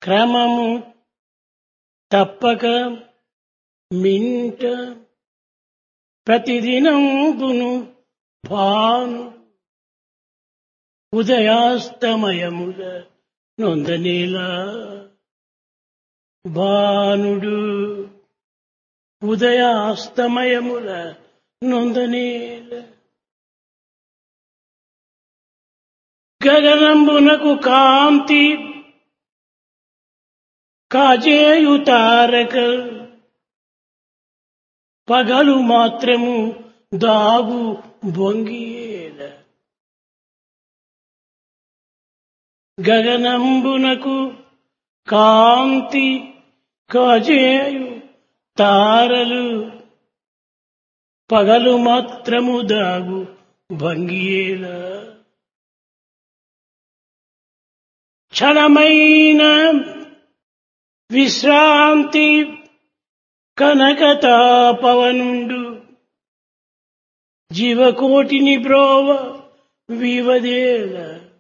క్రమము తప్పక మింట ప్రతిదినంబును భాను ఉదయాస్తమయముల నొందనేలా భానుడు ఉదయాస్తమయముల నొందనేల గగనంబునకు కాంతి కాజేయు తారక పగలు మాత్రము దాగు బొంగియేల గగనంబునకు కాంతి కాజేయు తారలు పగలు మాత్రము దాగు భంగియేల క్షణమైన విశ్రాంతి కనకతాపవనుండు జీవకోటిని బ్రోవ వివదేల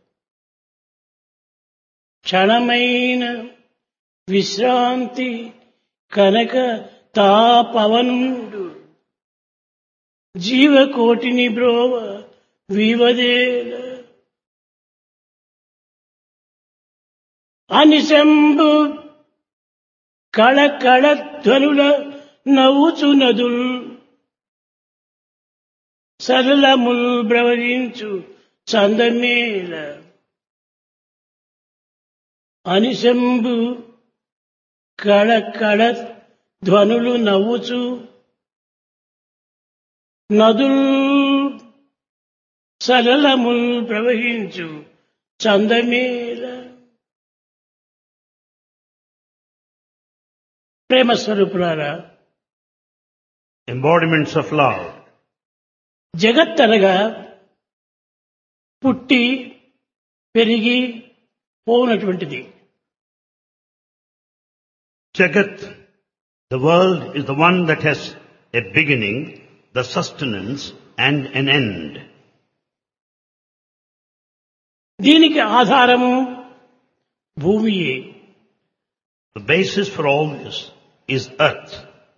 క్షణమైన విశ్రాంతి కనక తాపవనుండు జీవకోటిని బ్రోవ వివదేల అనిశంబు కళకళధ్వనుల నవ్వుచు నదుల్ సరళముల్ బ్రవరించు చందమేల అనిశంబు కళకళ ధ్వనులు నవ్వుచు నదుల్ సరళముల్ ప్రవహించు చందమేల ప్రేమ స్వరూపులారా, embodiments of love. జగత్తనగా పుట్టి పెరిగి పోనటువంటిది. Jagat, the world, is the one that has a beginning, the sustenance and an end. దీనికి ఆధారము భూమియే. The basis for all this is earth.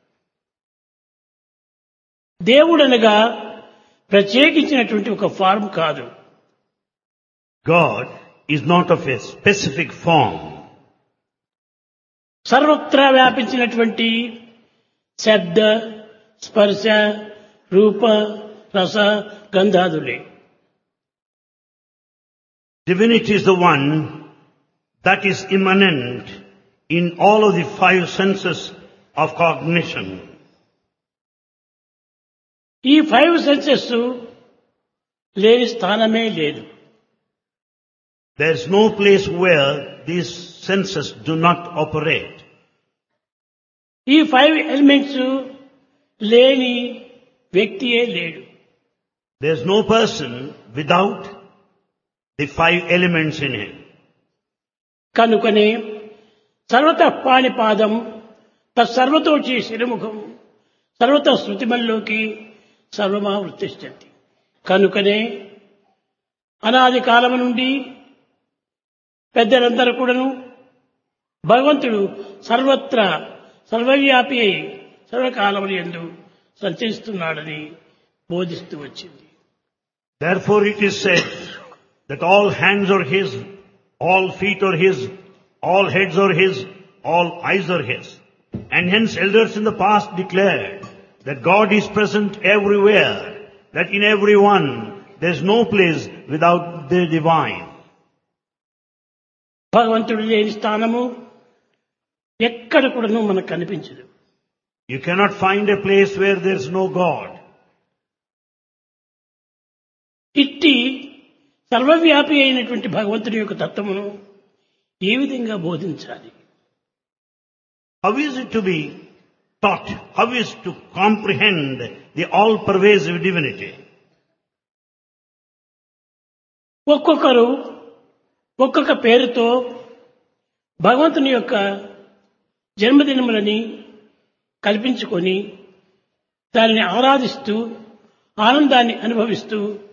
దేవుడనగా ప్రత్యేకించినటువంటి ఒక ఫార్మ్ కాదు. God is not of a specific form. సర్వత్రా వ్యాపించినటువంటి శబ్ద స్పర్శ రూప రస గంధాదులే. Divinity is the one that is immanent in all of the five senses of cognition. ఈ five senses లేని స్థానమే లేదు. There is no place where these senses do not operate. ఈ five elements లేని వ్యక్తియే లేడు. There is no person without the five elements in him. కనుకనే సర్వత పాణిపాదం తత్సర్వతోచి శిరముఖం సర్వత శృతిమల్లోకి సర్వమావృతిష్టంతి. కనుకనే అనాది కాలము నుండి పెద్దలందరూ కూడాను భగవంతుడు సర్వత్రా సర్వవ్యాపి అయి సర్వకాలములు యందు సంచరిస్తున్నాడని బోధిస్తూ వచ్చింది. Therefore it is said that all hands are His, all feet are His, all heads are His, all eyes are His. And hence elders in the past declared that God is present everywhere, that in everyone there is no place without the divine. భగవంతుడు లేని స్థానము ఎక్కడ కూడాను మనకు కనిపించదు. You cannot find a place where there is no God. ఇట్టి సర్వవ్యాపి అయినటువంటి భగవంతుడి యొక్క తత్వమును ఏ విధంగా బోధించాలి? How is it to be taught? How is to comprehend the all-pervasive divinity? ఒక్కొక్కరు ఒక్కొక్క పేరుతో భగవంతుని యొక్క జన్మదినములని కల్పించుకొని దానిని ఆరాధిస్తూ ఆనందాన్ని అనుభవిస్తూ